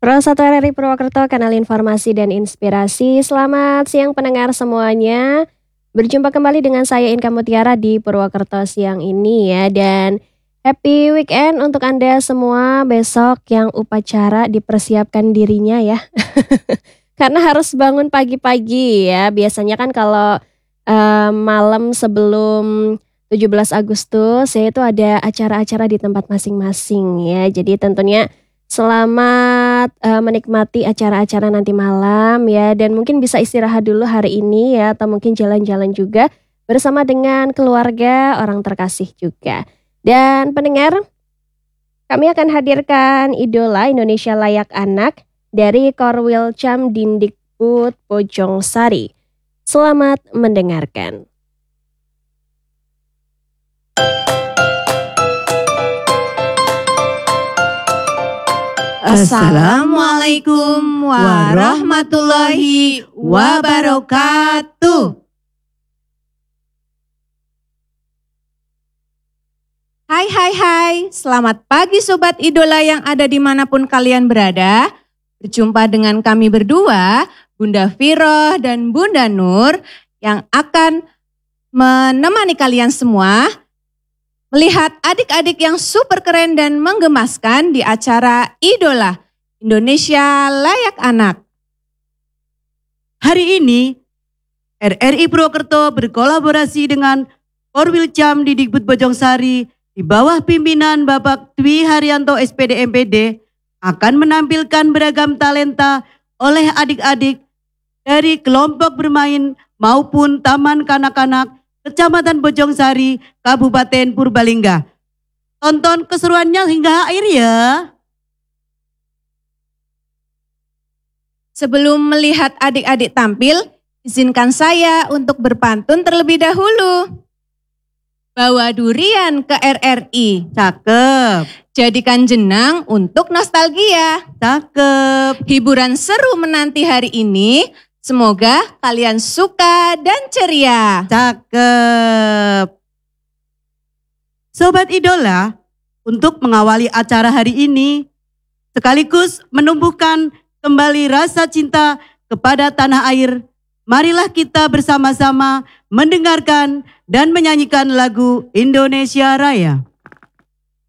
Pro1 RRI Purwokerto, kanal informasi dan inspirasi. Selamat siang pendengar semuanya. Berjumpa kembali dengan saya Inka Mutiara di Purwokerto siang ini ya. Dan happy weekend untuk Anda semua. Besok yang upacara dipersiapkan dirinya ya. Karena harus bangun pagi-pagi ya. Biasanya kan kalau malam sebelum 17 Agustus ya itu ada acara-acara di tempat masing-masing ya. Jadi tentunya selamat menikmati acara-acara nanti malam ya, dan mungkin bisa istirahat dulu hari ini ya, atau mungkin jalan-jalan juga bersama dengan keluarga, orang terkasih juga. Dan pendengar, kami akan hadirkan idola Indonesia Layak Anak dari Korwilcam Dindikbud Bojongsari. Selamat mendengarkan. Assalamualaikum warahmatullahi wabarakatuh. Hai, selamat pagi sobat idola yang ada dimanapun kalian berada. Berjumpa dengan kami berdua, Bunda Viroh dan Bunda Nur, yang akan menemani kalian semua melihat adik-adik yang super keren dan menggemaskan di acara Idola Indonesia Layak Anak. Hari ini, RRI Purwokerto berkolaborasi dengan Korwilcam Dindikbud Bojongsari di bawah pimpinan Bapak Dwi Haryanto SPD MPD akan menampilkan beragam talenta oleh adik-adik dari kelompok bermain maupun taman kanak-kanak Kecamatan Bojongsari, Kabupaten Purbalingga. Tonton keseruannya hingga akhir ya. Sebelum melihat adik-adik tampil, izinkan saya untuk berpantun terlebih dahulu. Bawa durian ke RRI. Cakep. Jadikan jenang untuk nostalgia. Cakep. Hiburan seru menanti hari ini. Semoga kalian suka dan ceria. Cakep. Sobat Idola, untuk mengawali acara hari ini, sekaligus menumbuhkan kembali rasa cinta kepada tanah air, marilah kita bersama-sama mendengarkan dan menyanyikan lagu Indonesia Raya.